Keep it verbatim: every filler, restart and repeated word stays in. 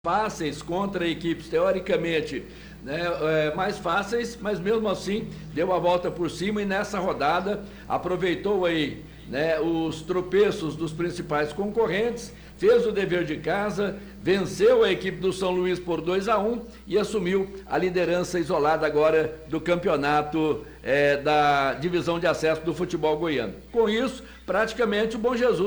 fáceis contra equipes teoricamente, né, é, mais fáceis, mas mesmo assim deu a volta por cima e nessa rodada aproveitou aí, né, os tropeços dos principais concorrentes, fez o dever de casa, venceu a equipe do São Luís por dois a um e assumiu a liderança isolada agora do campeonato é, da divisão de acesso do futebol goiano. Com isso, praticamente o Bom Jesus